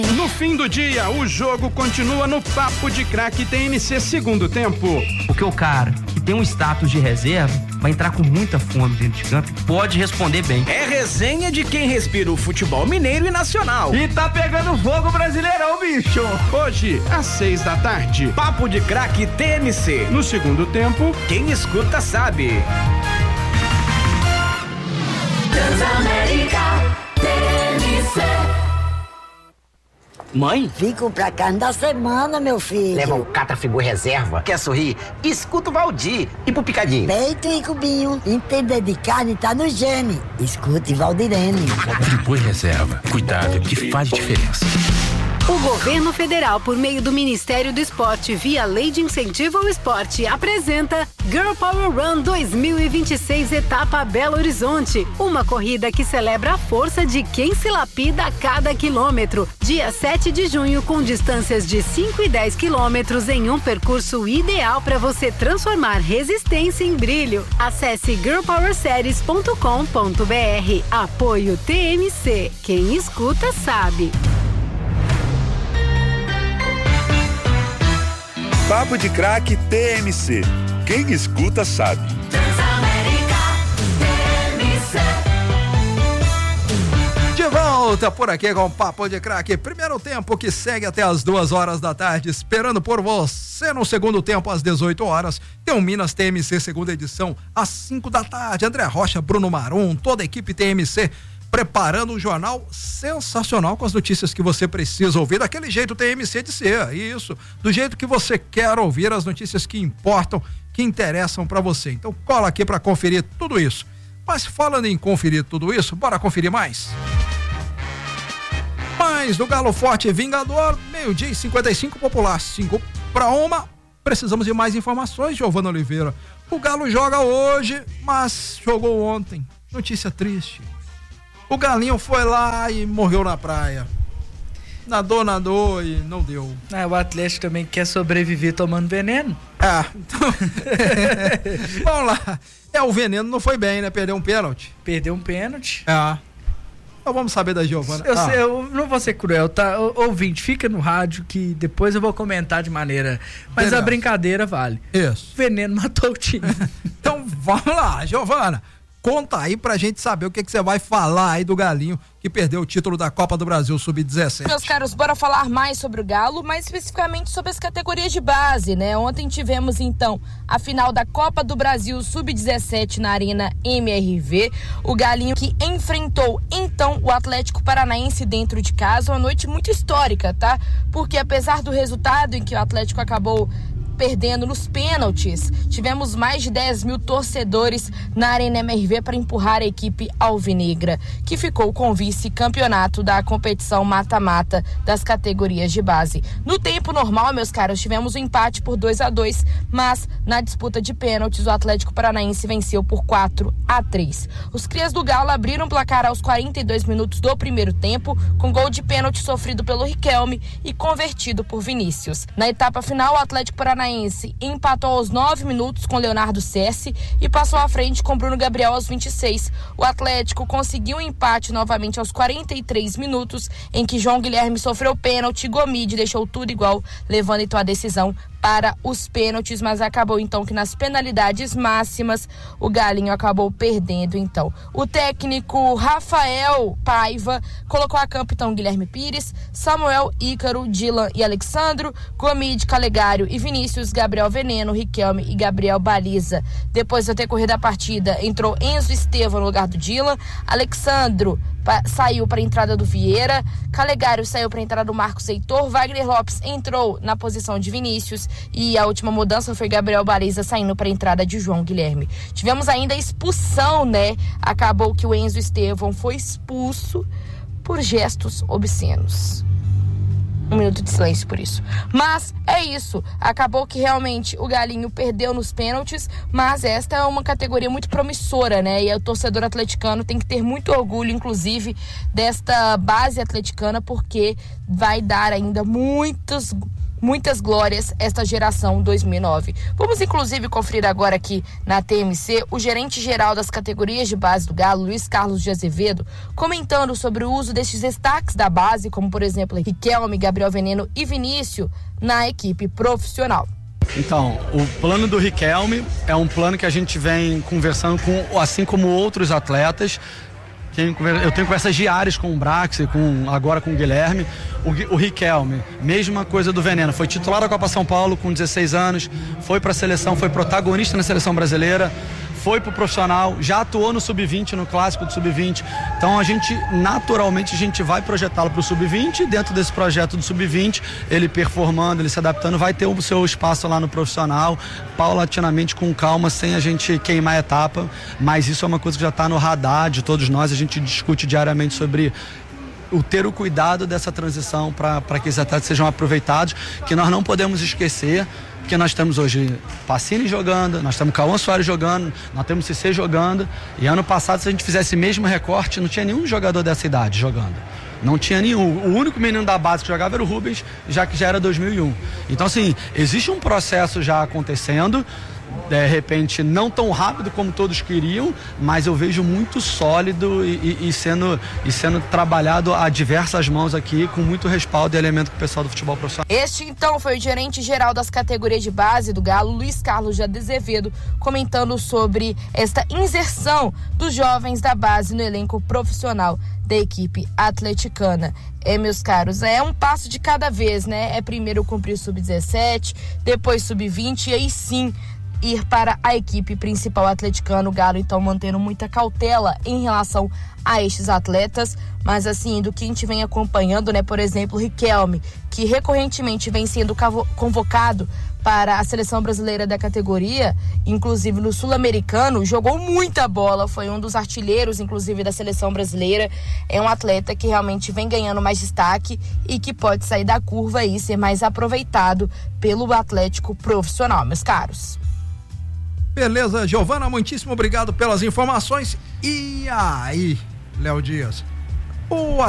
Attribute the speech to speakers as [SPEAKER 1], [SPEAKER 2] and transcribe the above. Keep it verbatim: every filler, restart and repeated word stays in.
[SPEAKER 1] No fim do dia, o jogo continua no Papo de Craque T M C segundo tempo.
[SPEAKER 2] Porque o cara que tem um status de reserva vai entrar com muita fome dentro de campo e pode responder bem.
[SPEAKER 3] É resenha de quem respira o futebol mineiro e nacional.
[SPEAKER 4] E tá pegando fogo Brasileirão, bicho.
[SPEAKER 1] Hoje, às seis da tarde.
[SPEAKER 3] Papo de Craque T M C.
[SPEAKER 1] No segundo tempo,
[SPEAKER 3] quem escuta sabe.
[SPEAKER 5] Transamérica T M C.
[SPEAKER 6] Mãe?
[SPEAKER 7] Fico pra carne da semana, meu filho.
[SPEAKER 6] Leva o Catafigu reserva. Quer sorrir? Escuta o Valdir. E pro picadinho?
[SPEAKER 7] Peito e cubinho. Entender de carne tá no gene. Escute Valdirene.
[SPEAKER 8] Friboi reserva. Cuidado que faz diferença.
[SPEAKER 9] O governo federal, por meio do Ministério do Esporte, via Lei de Incentivo ao Esporte, apresenta Girl Power Run dois mil e vinte e seis, etapa Belo Horizonte. Uma corrida que celebra a força de quem se lapida a cada quilômetro. Dia sete de junho, com distâncias de cinco e dez quilômetros em um percurso ideal para você transformar resistência em brilho. Acesse girl power series ponto com ponto b r. Apoio T M C. Quem escuta sabe.
[SPEAKER 10] Papo de Craque T M C. Quem escuta sabe.
[SPEAKER 5] Transamérica T M C.
[SPEAKER 11] De volta por aqui com o Papo de Craque. Primeiro tempo que segue até as duas horas da tarde, esperando por você no segundo tempo às dezoito horas. Tem o Minas T M C segunda edição às cinco da tarde. André Rocha, Bruno Marum, toda a equipe T M C preparando um jornal sensacional com as notícias que você precisa ouvir, daquele jeito T M C de ser, isso, do jeito que você quer ouvir, as notícias que importam, que interessam para você. Então cola aqui para conferir tudo isso. Mas falando em conferir tudo isso, bora conferir mais? Mais do Galo Forte Vingador, meio-dia e cinquenta e cinco, Popular cinco para uma. Precisamos de mais informações, Giovana Oliveira. O Galo joga hoje, mas jogou ontem. Notícia triste. O Galinho foi lá e morreu na praia. Nadou, nadou e não deu.
[SPEAKER 12] Ah, o Atlético também quer sobreviver tomando veneno.
[SPEAKER 11] Ah, então... Vamos lá. É, o veneno não foi bem, né? Perdeu um pênalti.
[SPEAKER 12] Perdeu um pênalti.
[SPEAKER 11] Ah. Então vamos saber da Giovana.
[SPEAKER 12] Eu,
[SPEAKER 11] ah.
[SPEAKER 12] sei, eu não vou ser cruel, tá? O, ouvinte, fica no rádio que depois eu vou comentar de maneira... Mas Beleza. A brincadeira vale.
[SPEAKER 11] Isso.
[SPEAKER 12] O veneno matou o time.
[SPEAKER 11] Então vamos lá, Giovana. Conta aí pra gente saber o que que você vai falar aí do Galinho, que perdeu o título da Copa do Brasil sub dezessete.
[SPEAKER 13] Meus caros, bora falar mais sobre o Galo, mais especificamente sobre as categorias de base, né? Ontem tivemos, então, a final da Copa do Brasil sub dezessete na Arena M R V. O Galinho que enfrentou, então, o Atlético Paranaense dentro de casa. Uma noite muito histórica, tá? Porque apesar do resultado em que o Atlético acabou perdendo nos pênaltis, tivemos mais de dez mil torcedores na Arena M R V para empurrar a equipe alvinegra, que ficou com o vice-campeonato da competição mata-mata das categorias de base. No tempo normal, meus caros, tivemos um empate por dois a dois, mas na disputa de pênaltis o Atlético Paranaense venceu por quatro a três. Os crias do Galo abriram o placar aos quarenta e dois minutos do primeiro tempo, com gol de pênalti sofrido pelo Riquelme e convertido por Vinícius. Na etapa final, o Atlético Paranaense empatou aos nove minutos com Leonardo Cessi e passou à frente com Bruno Gabriel aos vinte e seis. O Atlético conseguiu um empate novamente aos quarenta e três minutos, em que João Guilherme sofreu pênalti e Gomide deixou tudo igual, levando então a decisão para os pênaltis, mas acabou então que nas penalidades máximas o Galinho acabou perdendo então. O técnico Rafael Paiva colocou a campo então Guilherme Pires, Samuel, Ícaro, Dylan e Alexandro, Gomide, Calegário e Vinícius, Gabriel Veneno, Riquelme e Gabriel Baliza. Depois de ter corrido a partida, entrou Enzo Estevão no lugar do Dylan, Alexandro pa- saiu para a entrada do Vieira, Calegário saiu para a entrada do Marcos Heitor, Wagner Lopes entrou na posição de Vinícius e a última mudança foi Gabriel Baliza saindo para a entrada de João Guilherme. Tivemos ainda a expulsão, né? Acabou que o Enzo Estevão foi expulso por gestos obscenos. Um minuto de silêncio por isso. Mas é isso. Acabou que realmente o Galinho perdeu nos pênaltis, mas esta é uma categoria muito promissora, né? E o torcedor atleticano tem que ter muito orgulho, inclusive, desta base atleticana, porque vai dar ainda muitos muitas glórias esta geração dois mil e nove. Vamos inclusive conferir agora aqui na T M C o gerente-geral das categorias de base do Galo, Luiz Carlos de Azevedo, comentando sobre o uso destes destaques da base, como por exemplo Riquelme, Gabriel Veneno e Vinícius, na equipe profissional.
[SPEAKER 14] Então, o plano do Riquelme é um plano que a gente vem conversando com, assim como outros atletas. Eu tenho conversas diárias com o Brax, com, agora com o Guilherme. O, o Riquelme, mesma coisa do Veneno, foi titular da Copa São Paulo com dezesseis anos, foi para a seleção, foi protagonista na seleção brasileira, foi pro profissional, já atuou no sub vinte, no clássico do sub vinte. Então a gente, naturalmente, a gente vai projetá-lo pro sub vinte, e dentro desse projeto do sub vinte, ele performando, ele se adaptando, vai ter o seu espaço lá no profissional, paulatinamente, com calma, sem a gente queimar a etapa, mas isso é uma coisa que já está no radar de todos nós, a gente discute diariamente sobre o ter o cuidado dessa transição para que esses atletas sejam aproveitados, que nós não podemos esquecer, porque nós temos hoje Pacini jogando, nós temos Cauã Soares jogando, nós temos Cissé jogando, e ano passado, se a gente fizesse mesmo recorte, não tinha nenhum jogador dessa idade jogando. Não tinha nenhum. O único menino da base que jogava era o Rubens, já que já era dois mil e um. Então, assim, existe um processo já acontecendo, de repente não tão rápido como todos queriam, mas eu vejo muito sólido e, e, e, sendo, e sendo trabalhado a diversas mãos aqui, com muito respaldo e elemento com o pessoal do futebol profissional.
[SPEAKER 13] Este então foi o gerente-geral das categorias de base do Galo, Luiz Carlos de Azevedo, comentando sobre esta inserção dos jovens da base no elenco profissional da equipe atleticana. É, meus caros, é um passo de cada vez, né? É primeiro cumprir sub dezessete, depois sub vinte e aí sim ir para a equipe principal atleticana. O Galo então mantendo muita cautela em relação a estes atletas, mas assim, do que a gente vem acompanhando, né, por exemplo, Riquelme, que recorrentemente vem sendo convocado para a seleção brasileira da categoria, inclusive no Sul-Americano, jogou muita bola, foi um dos artilheiros, inclusive, da seleção brasileira. É um atleta que realmente vem ganhando mais destaque e que pode sair da curva e ser mais aproveitado pelo Atlético profissional, meus caros.
[SPEAKER 11] Beleza, Giovana, muitíssimo obrigado pelas informações. E aí, Léo Dias, o